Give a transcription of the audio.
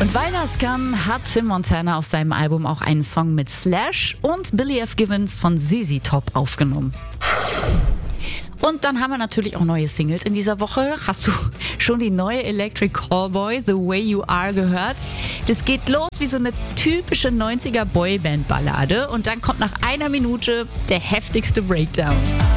Und weil das kann, hat Tim Montana auf seinem Album auch einen Song mit Slash und Billy F. Gibbons von ZZ Top aufgenommen. Und dann haben wir natürlich auch neue Singles in dieser Woche. Hast du schon die neue Electric Callboy, The Way You Are, gehört? Das geht los wie so eine typische 90er Boyband-Ballade und dann kommt nach einer Minute der heftigste Breakdown.